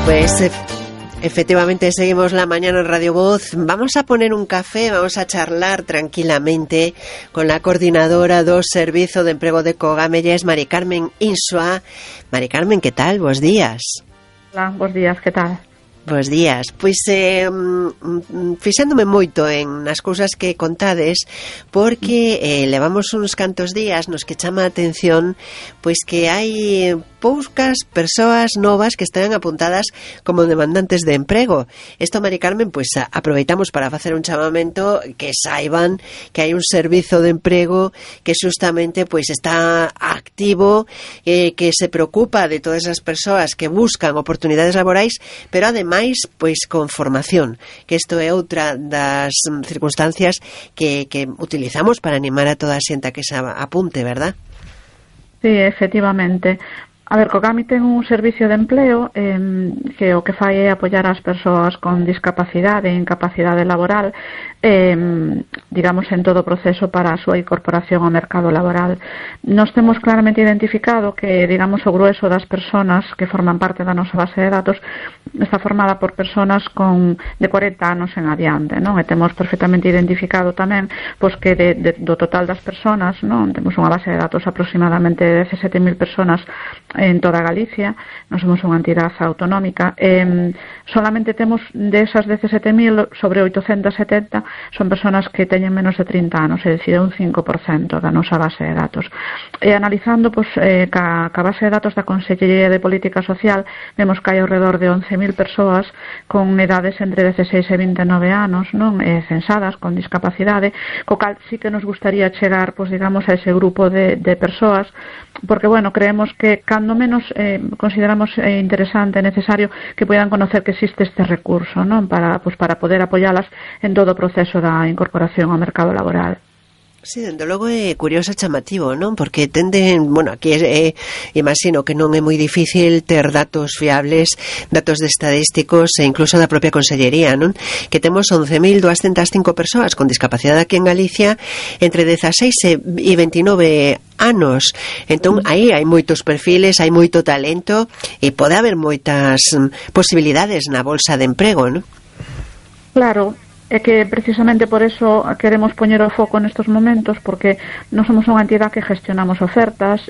Pues efectivamente seguimos la mañana en Radio Voz. Vamos a poner un café, vamos a charlar tranquilamente con la coordinadora do Servizo de Emprego de Cogamelles, Mari Carmen Insua. Mari Carmen, que tal? Bos días. Hola, bos días, que tal? Bos días. Pois fixándome moito nas cousas que contades, porque levamos uns cantos días nos que chama a atención pois que hai poucas persoas novas que están apuntadas como demandantes de emprego. Isto, Mari Carmen, pois aproveitamos para facer un chamamento que saiban que hai un servizo de emprego que justamente pois está activo, que se preocupa de todas as persoas que buscan oportunidades laborais, pero ademais pois con formación, que isto é outra das circunstancias que utilizamos para animar a toda a xente a que se apunte, verdad? Sí, efectivamente. A ver, Cogami ten un servicio de empleo que o que fai é apoiar as persoas con discapacidade e incapacidade laboral, digamos, en todo o proceso para a súa incorporación ao mercado laboral. Nos temos claramente identificado que, digamos, o grueso das persoas que forman parte da nosa base de datos está formada por persoas de 40 anos en adiante, non? E temos perfectamente identificado tamén pois que do total das persoas, non? Temos unha base de datos aproximadamente de 17.000 persoas en toda Galicia. Non somos unha entidade autonómica. Solamente temos desas 17.000, sobre 870 son persoas que teñen menos de 30 anos, é dicir, un 5% da nosa base de datos. E analizando ca base de datos da Consellería de Política Social, vemos que hai ao redor de 11.000 persoas con edades entre 16 e 29 anos, non, censadas con discapacidade, co cal sí que nos gustaría chegar, digamos, a ese grupo de persoas, porque, bueno, creemos que cando menos consideramos interesante e necesario que poidan conocer que existe este recurso, non, para poder apoialas en todo o proceso da incorporación ao mercado laboral. Sí, dende logo é curioso e chamativo, non? Porque tenden, bueno, aquí imagino que non é moi difícil ter datos fiables, datos de estadísticos e incluso da propia Consellería, non? Que temos 11.205 persoas con discapacidade aquí en Galicia entre 16 e 29 anos. Entón, aí hai moitos perfiles, hai moito talento e pode haber moitas posibilidades na bolsa de emprego, non? Claro. É que precisamente por eso queremos poñer o foco nestes momentos, porque non somos unha entidade que gestionamos ofertas,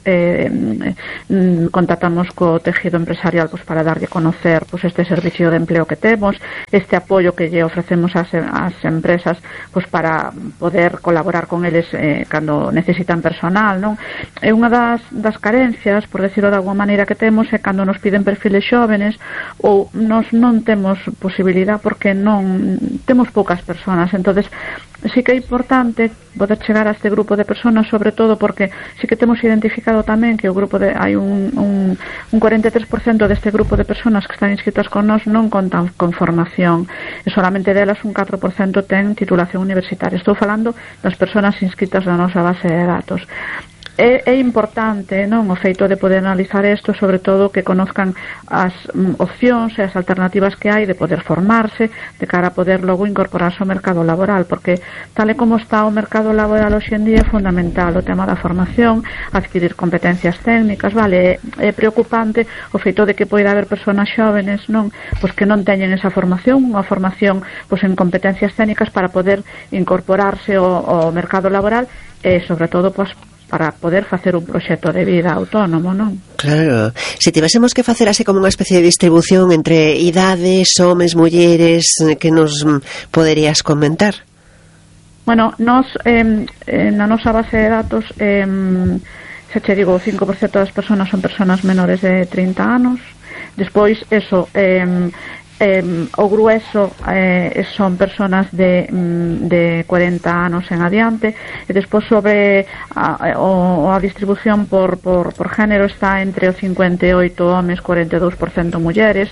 contactamos co tejido empresarial para darlle a conocer este servicio de empleo que temos, este apoio que lle ofrecemos ás empresas para poder colaborar con eles cando necesitan personal, non? É unha das carencias, por decirlo de alguma maneira, que temos é cando nos piden perfiles xóvenes ou nos non temos posibilidade porque non temos poucas persoas. Entonces sí que é importante poder chegar a este grupo de persoas, sobre todo porque sí que temos identificado tamén que o grupo hai un 43% deste grupo de persoas que están inscritas con nós non contan con formación e solamente delas un 4% ten titulación universitaria. Estou falando das persoas inscritas na nosa base de datos. É importante, non, o feito de poder analizar isto, sobre todo que conozcan as opcións e as alternativas que hai de poder formarse de cara a poder logo incorporarse ao mercado laboral, porque tal e como está o mercado laboral hoxe en día é fundamental o tema da formación, adquirir competencias técnicas, vale, é preocupante o feito de que poida haber persoas xóvenes, non, que non teñen esa formación, unha formación en competencias técnicas para poder incorporarse ao mercado laboral e sobre todo para poder facer un proxecto de vida autónomo, non? Claro. Se tivésemos que facer así como unha especie de distribución entre idades, homes, mulleres, que nos poderías comentar? Bueno, nos na nosa base de datos xa che digo, o 5% das persoas son persoas menores de 30 anos. Despois, o grueso son persoas de 40 anos en adiante, e despois sobre a distribución por género está entre o 58 homes, 42% mulleres,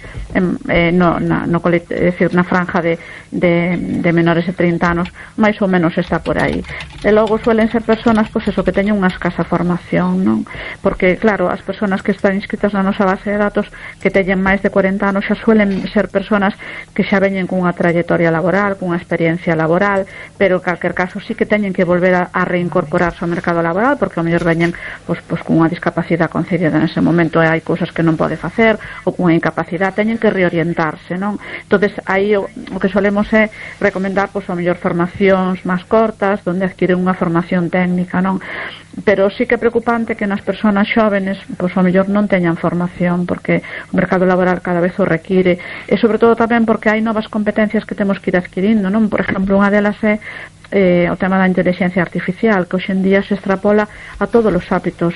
na franja de menores de 30 anos máis ou menos está por aí. E logo suelen ser persoas que teñen unha escasa formación, non? Porque claro, as persoas que están inscritas na nosa base de datos que teñen máis de 40 anos xa suelen ser personas que xa veñen cunha trayectoria laboral, cunha experiencia laboral, pero en calquer caso sí que teñen que volver a reincorporarse ao mercado laboral, porque ao mellor veñen pois cunha discapacidade concedida nese momento e hai cousas que non pode facer, ou cunha incapacidade, teñen que reorientarse, non? Entonces aí o que solemos é recomendar pois ao mellor formacións máis cortas, onde adquiren unha formación técnica, non? Pero sí que é preocupante que nas persoas xóvenes pois ao mellor non teñan formación, porque o mercado laboral cada vez o require, e sobre todo tamén porque hai novas competencias que temos que ir adquirindo, non? Por exemplo, unha delas é o tema da inteligencia artificial, que hoxe en día se extrapola a todos os hábitos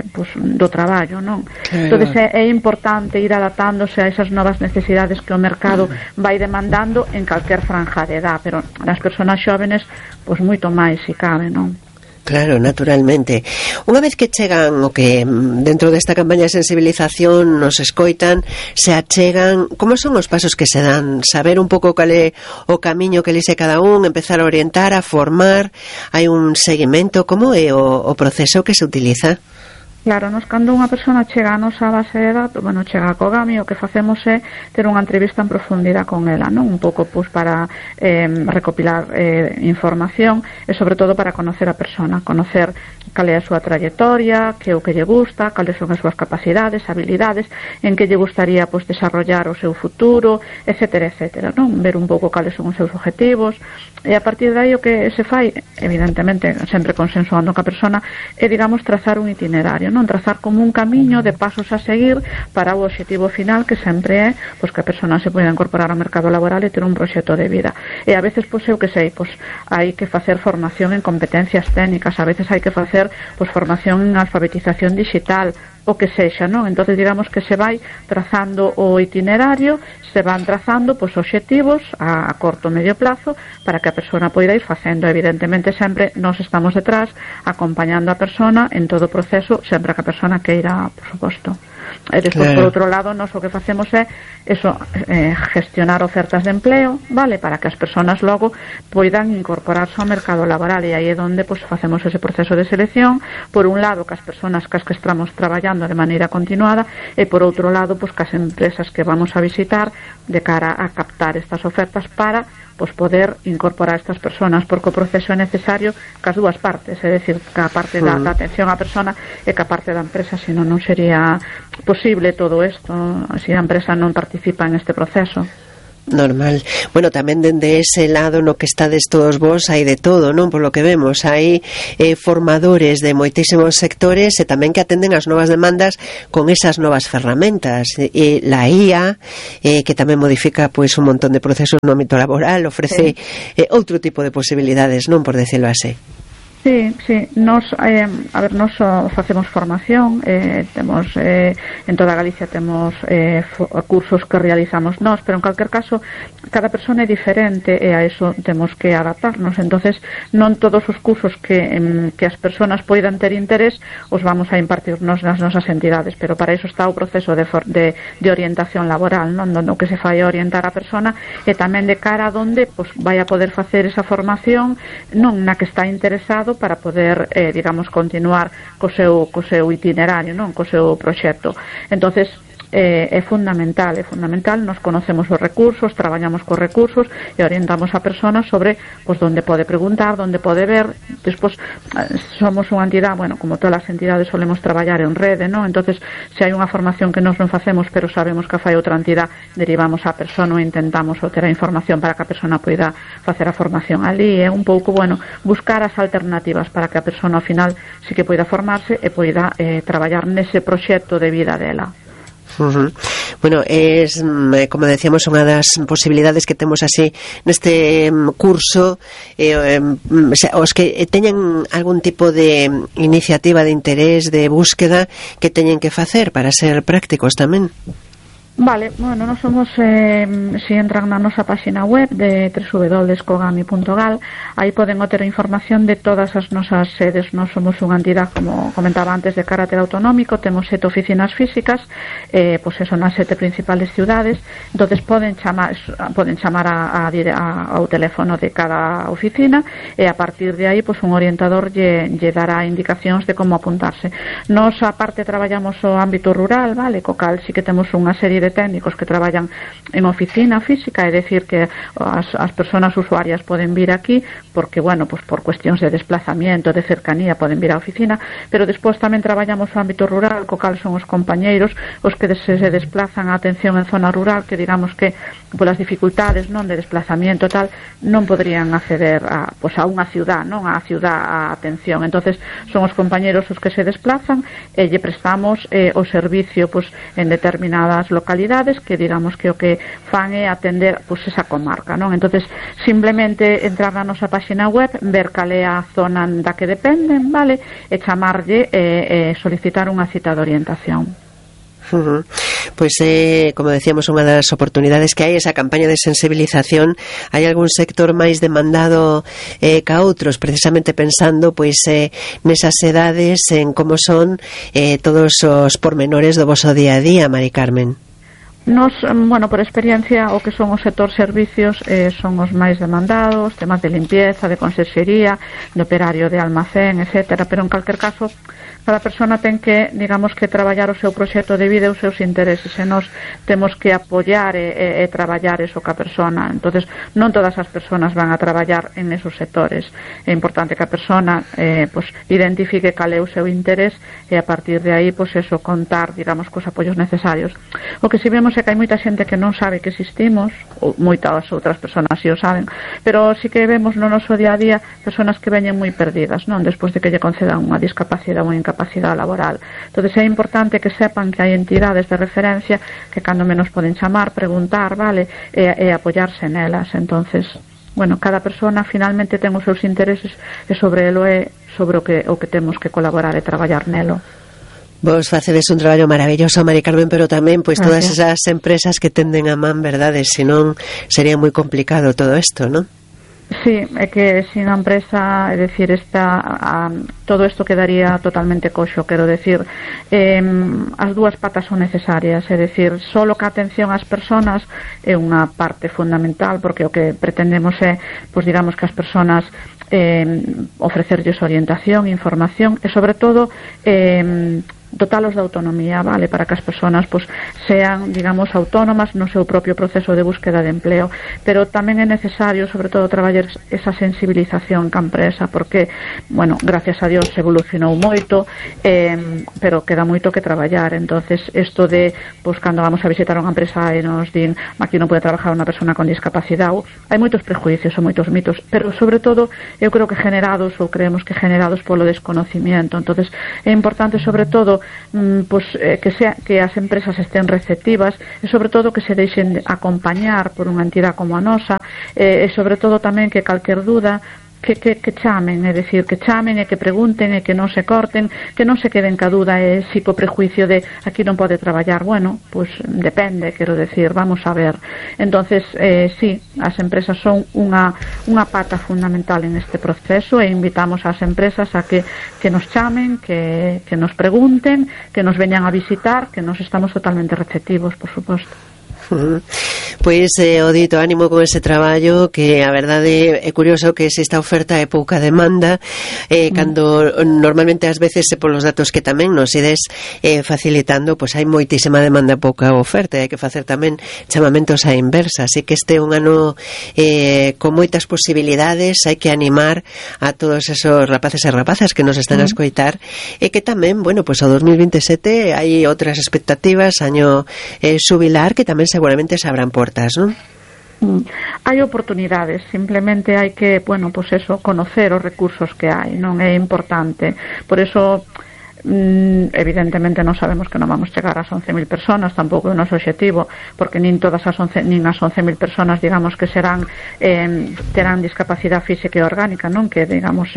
do traballo, non? Entonces é importante ir adaptándose a esas novas necesidades que o mercado vai demandando en calquer franja de edad, pero nas persoas xóvenes pois moito máis se cabe, non? Claro, naturalmente. Unha vez que chegan o que dentro desta campaña de sensibilización nos escoitan, se achegan, como son os pasos que se dan? Saber un pouco cal é o camiño que elixe cada un, empezar a orientar, a formar, hai un seguimento, como é o proceso que se utiliza? Claro, nos cando unha persona chega a nosa base de datos, chega a Cogami, o que facemos é ter unha entrevista en profundidade con ela, non? Un pouco para recopilar información e sobre todo para conocer a persona, conocer cal é a súa trayectoria, que é o que lle gusta, cales son as súas capacidades, habilidades, en que lle gustaría desarrollar o seu futuro, etcétera, etcétera, non? Ver un pouco cales son os seus objetivos, e a partir de aí o que se fai, evidentemente sempre consensuando ca persona, é, digamos, trazar un itinerario, non? Trazar como un camiño de pasos a seguir para o obxectivo final, que sempre é que a persona se poida incorporar ao mercado laboral e ter un proxecto de vida. E a veces, eu que sei, hai que facer formación en competencias técnicas, a veces hai que facer formación en alfabetización digital, o que sexa, non? Entonces digamos que se vai trazando o itinerario, se van trazando obxectivos a corto o medio plazo para que a persona poida ir facendo. Evidentemente sempre nos estamos detrás acompañando a persona en todo o proceso, sempre que a persona queira, por suposto. E despois, por outro lado, nós o que facemos é gestionar ofertas de empleo, vale, para que as persoas logo poidan incorporarse ao mercado laboral, e aí é onde facemos ese proceso de selección, por un lado cas persoas cas que estamos traballando de maneira continuada, e por outro lado cas empresas que vamos a visitar de cara a captar estas ofertas para poder incorporar a estas persoas, porque o proceso é necesario cas dúas partes, é dicir, ca parte da atención á persona e ca parte da empresa, senón non sería posible todo isto se a empresa non participa en este proceso. Normal. Bueno, tamén dende ese lado no que estades todos vos hai de todo, non? Por lo que vemos, hai formadores de moitísimos sectores e tamén que atenden as novas demandas con esas novas ferramentas. La IA, que tamén modifica un montón de procesos no ámbito laboral, ofrece outro tipo de posibilidades, non? Por decirlo así. Sí, nos facemos formación, temos en toda Galicia temos cursos que realizamos nós, pero en calquer caso cada persona é diferente e a eso temos que adaptarnos. Entonces non todos os cursos que as persoas poidan ter interés os vamos a impartirnos nas nosas entidades, pero para iso está o proceso de orientación laboral, non? No que se fai orientar a persona e tamén de cara a donde vai a poder facer esa formación, non na que está interesado, para poder, digamos, continuar co seu itinerario, non? Co seu proxecto. Entonces é fundamental, nos conocemos os recursos, traballamos cos recursos e orientamos a persona sobre onde pode preguntar, onde pode ver. Despois somos unha entidade, como todas as entidades solemos traballar en rede, non? Entonces se hai unha formación que nós non facemos pero sabemos que fai outra entidade, derivamos a persona e intentamos obter a información para que a persona poida facer a formación ali. É un pouco, buscar as alternativas para que a persona ao final sí que poida formarse e poida traballar nese proxecto de vida dela. Bueno, es, como decíamos, unha das posibilidades que temos así neste curso, os que teñen algún tipo de iniciativa de interés, de búsqueda, que teñen que facer para ser prácticos tamén. Vale, nós somos, se entran na nosa página web de www.cogami.gal, aí poden obter información de todas as nosas sedes. Nós somos unha entidade, como comentaba antes, de carácter autonómico, temos 7 oficinas físicas, son as 7 principales ciudades. Entonces poden chamar ao teléfono de cada oficina e a partir de aí un orientador lle dará indicacións de como apuntarse. Nós, aparte, traballamos o ámbito rural, vale, co cal sí que temos unha serie de de técnicos que traballan en oficina física, é dicir que as persoas usuarias poden vir aquí porque, bueno, pues por cuestións de desplazamiento, de cercanía, poden vir á oficina, pero despois tamén traballamos o ámbito rural, co cal son os compañeiros os que se desplazan a atención en zona rural, que digamos que polas dificultades, non, de desplazamiento tal, non poderían acceder a unha ciudad, non, a ciudad a atención. Entonces son os compañeiros os que se desplazan e lle prestamos o servicio en determinadas localidades, que digamos que o que fan é atender esa comarca, non? Entonces simplemente entrar na nosa páxina web, ver cal é a zona da que dependen, vale, e chamarlle e solicitar unha cita de orientación. Pois como decíamos, unha das oportunidades que hai esa campaña de sensibilización. Hai algún sector máis demandado ca outros, precisamente pensando nesas edades, en como son todos os pormenores do voso día a día, Mari Carmen. Nos, bueno, por experiencia, o que son os sector servicios son os máis demandados, temas de limpieza, de conserxería, de operario de almacén, etcétera, pero en calquer caso cada persona ten que, digamos, que traballar o seu proxecto de vida e os seus intereses, e nós temos que apoiar e traballar eso ca persona. Entonces non todas as persoas van a traballar en esos sectores. É importante que a persona identifique cal é o seu interés e a partir de aí, eso, contar, digamos, cos apoios necesarios. O que si vemos é que hai moita xente que non sabe que existimos, ou moitas outras persoas si o saben, pero si que vemos no noso día a día persoas que veñen moi perdidas, non, despois de que lle concedan unha discapacidade ou unha incapacidade laboral. Entonces é importante que sepan que hai entidades de referencia que cando menos poden chamar, preguntar, vale, e apoiarse nelas. Entonces, bueno, cada persona finalmente ten os seus intereses e sobre elo é sobre o que temos que colaborar e traballar nelo. Vos facedes un traballo maravilloso, Mari Carmen, pero tamén todas esas empresas que tenden a man, verdade, senón sería moi complicado todo isto, non? Sí, é que sin a empresa, é dicir, todo isto quedaría totalmente coxo, quero decir, as dúas patas son necesarias, é dicir, solo que a atención ás persoas é unha parte fundamental, porque o que pretendemos é, digamos, que as persoas ofrecerlles orientación, información e, sobre todo, dotalos de autonomía, vale, para que as persoas sean, digamos, autónomas no seu propio proceso de búsqueda de empleo, pero tamén é necesario, sobre todo, traballar esa sensibilización ca empresa, porque, bueno, gracias a Dios evolucionou moito, pero queda moito que traballar. Entonces, isto de, cando vamos a visitar unha empresa e nos din aquí non pode trabajar unha persona con discapacidade, hai moitos prejuicios ou moitos mitos, pero sobre todo eu creo que creemos que generados polo desconocimiento. Entonces, é importante, sobre todo, que as empresas estén receptivas e sobre todo que se deixen acompañar por unha entidade como a nosa, e sobre todo tamén que calquer dúda que chamen, é dicir, que chamen e que pregunten e que non se corten, que non se queden ca dúda e si co prejuicio de aquí non pode traballar. Bueno, depende, quero decir, vamos a ver. Entonces, sí, as empresas son unha pata fundamental en este proceso e invitamos ás empresas a que nos chamen, que nos pregunten, que nos veñan a visitar, que nos estamos totalmente receptivos, por suposto. Pois o dito ánimo con ese traballo, que a verdade é curioso que se esta oferta é pouca demanda, cando normalmente ás veces polos datos que tamén nos ides facilitando, hai moitísima demanda, pouca oferta, e hai que facer tamén chamamentos á inversa, así que este é un ano con moitas posibilidades. Hai que animar a todos esos rapaces e rapazas que nos están a escoitar, e que tamén, o 2027 hai outras expectativas, año xubilar, que tamén seguramente se abran portas, non? Hai oportunidades, simplemente hai que, conocer os recursos que hai, non é importante. Por eso, evidentemente non sabemos que non vamos chegar ás 11.000 personas, tampouco é o noso objetivo, porque nin as 11.000 personas, digamos, que terán discapacidade física e orgánica, non, que digamos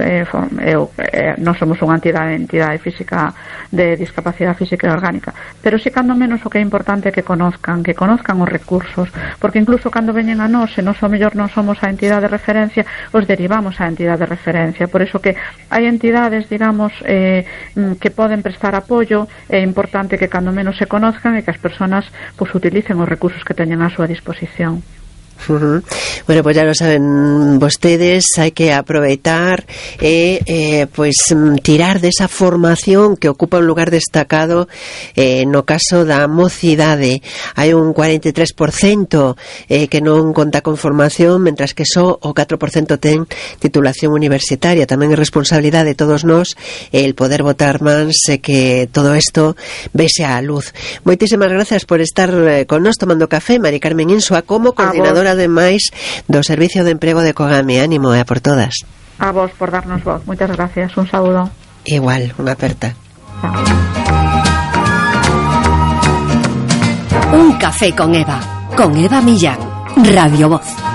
non somos unha entidade física de discapacidade física e orgánica, pero si cando menos o que é importante é que conozcan os recursos, porque incluso cando veñen a nós, se nós ao mellor non somos a entidade de referencia, os derivamos á entidade de referencia. Por eso que hai entidades, digamos, que poden prestar apoio. É importante que cando menos se conozcan e que as persoas utilicen os recursos que teñen á súa disposición. Bueno, pues ya lo saben vostedes, hai que aproveitar pois tirar desa formación que ocupa un lugar destacado no caso da mocidade. Hai un 43% que non conta con formación, mentras que só o 4% ten titulación universitaria. Tamén é responsabilidade de todos nós el poder botar mans e que todo isto vese á luz. Moitísimas gracias por estar con nós tomando café, Mari Carmen Insua, como coordinadora ademais do Servicio de Emprego de Cogame. Ánimo, a por todas. A vos por darnos voz. Muchas gracias. Un saludo. Igual, unha aperta. Un café con Eva Millán, Radio Voz.